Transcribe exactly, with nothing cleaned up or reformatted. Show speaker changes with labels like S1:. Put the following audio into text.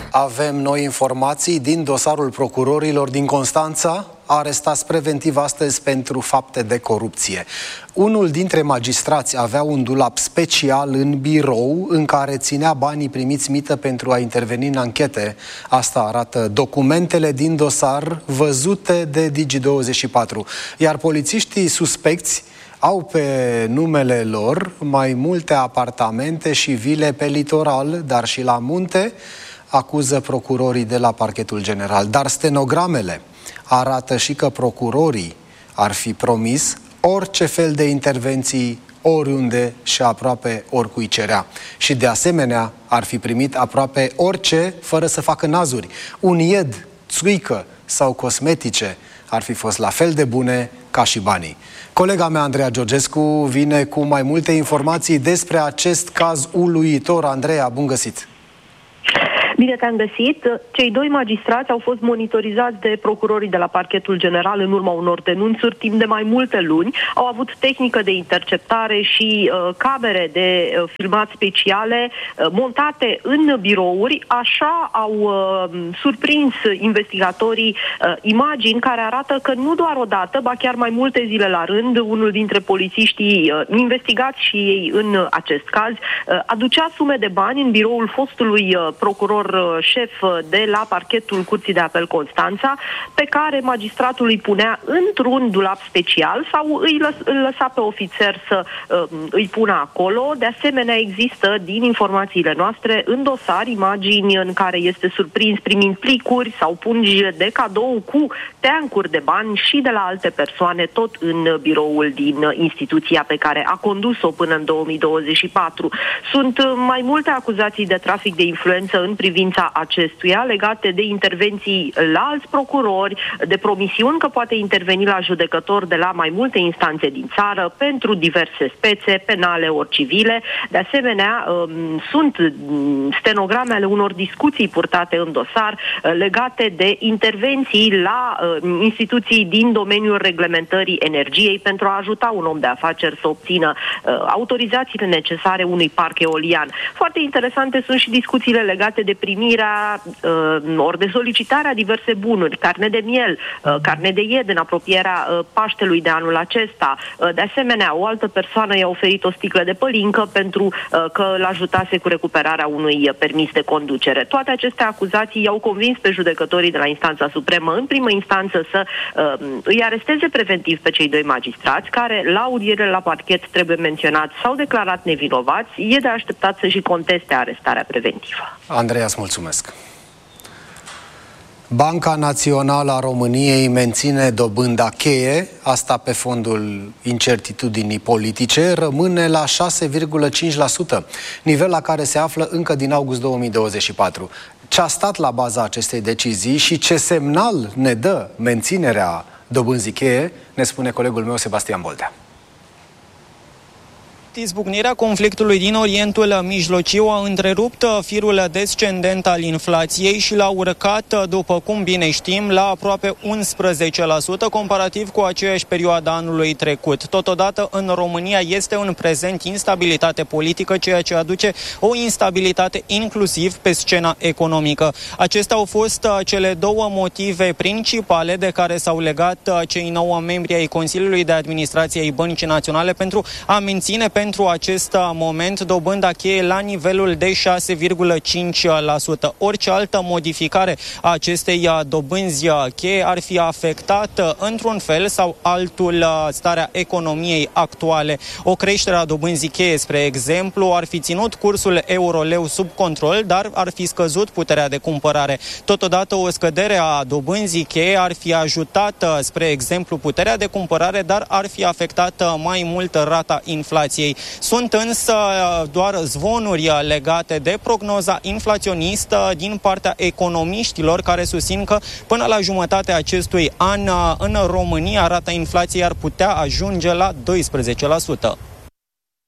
S1: Avem noi informații din dosarul procurorilor din Constanța, arestați preventiv astăzi pentru fapte de corupție. Unul dintre magistrați avea un dulap special în birou în care ținea banii primiți mită pentru a interveni în anchete. Asta arată documentele din dosar văzute de Digi douăzeci și patru. Iar polițiștii suspecți au pe numele lor mai multe apartamente și vile pe litoral, dar și la munte, acuză procurorii de la Parchetul General. Dar stenogramele arată și că procurorii ar fi promis orice fel de intervenții oriunde și aproape oricui cerea. Și de asemenea ar fi primit aproape orice fără să facă nazuri. Un ied, țuică sau cosmetice ar fi fost la fel de bune ca și banii. Colega mea, Andreea Georgescu, vine cu mai multe informații despre acest caz uluitor. Andreea, bun găsit!
S2: Bine te-am găsit. Cei doi magistrați au fost monitorizați de procurorii de la Parchetul General în urma unor denunțuri timp de mai multe luni. Au avut tehnică de interceptare și uh, camere de uh, filmat speciale uh, montate în birouri. Așa au uh, surprins investigatorii uh, imagini care arată că nu doar o dată, ba chiar mai multe zile la rând, unul dintre polițiștii uh, investigați și ei în acest caz uh, aducea sume de bani în biroul fostului uh, procuror șef de la Parchetul Curții de Apel Constanța, pe care magistratul îi punea într-un dulap special sau îi lăs, îl lăsa pe ofițer să uh, îi pună acolo. De asemenea, există, din informațiile noastre, în dosar imagini în care este surprins primind plicuri sau pungi de cadou cu teancuri de bani și de la alte persoane, tot în biroul din instituția pe care a condus-o până în două mii douăzeci și patru. Sunt mai multe acuzații de trafic de influență în privința acestuia, legate de intervenții la alți procurori, de promisiuni că poate interveni la judecător de la mai multe instanțe din țară pentru diverse spețe, penale ori civile. De asemenea, sunt stenograme ale unor discuții purtate în dosar legate de intervenții la instituții din domeniul reglementării energiei pentru a ajuta un om de afaceri să obțină autorizațiile necesare unui parc eolian. Foarte interesante sunt și discuțiile legate de primirea uh, ori de solicitarea diverse bunuri, carne de miel, uh, carne de ied în apropierea uh, Paștelui de anul acesta. Uh, de asemenea, o altă persoană i-a oferit o sticlă de pălincă pentru uh, că l-ajutase cu recuperarea unui permis de conducere. Toate aceste acuzații i-au convins pe judecătorii de la instanța supremă în primă instanță să uh, îi aresteze preventiv pe cei doi magistrați, care la audiere la parchet, trebuie menționat, s-au declarat nevinovați. E de așteptat să și conteste arestarea preventivă.
S1: Andreea, îți mulțumesc. Banca Națională a României menține dobânda cheie, asta pe fondul incertitudinii politice, rămâne la șase virgulă cinci la sută, nivel la care se află încă din august două mii douăzeci și patru. Ce a stat la baza acestei decizii și ce semnal ne dă menținerea dobânzii cheie, ne spune colegul meu Sebastian Boldea.
S3: Izbucnirea conflictului din Orientul Mijlociu a întrerupt firul descendent al inflației și l-a urcat, după cum bine știm, la aproape unsprezece la sută comparativ cu aceeași perioadă anului trecut. Totodată, în România este în prezent instabilitate politică, ceea ce aduce o instabilitate inclusiv pe scena economică. Acestea au fost cele două motive principale de care s-au legat cei nouă membri ai Consiliului de Administrație ai Băncii Naționale pentru a menține pentru acest moment dobânda cheie la nivelul de șase virgulă cinci la sută. Orice altă modificare a acestei dobânzi cheie ar fi afectat într-un fel sau altul starea economiei actuale. O creștere a dobânzii cheie, spre exemplu, ar fi ținut cursul euro-leu sub control, dar ar fi scăzut puterea de cumpărare. Totodată, o scădere a dobânzii cheie ar fi ajutat, spre exemplu, puterea de cumpărare, dar ar fi afectat mai mult rata inflației. Sunt însă doar zvonuri legate de prognoza inflaționistă din partea economiștilor care susțin că până la jumătatea acestui an în România rata inflației ar putea ajunge la doisprezece la sută.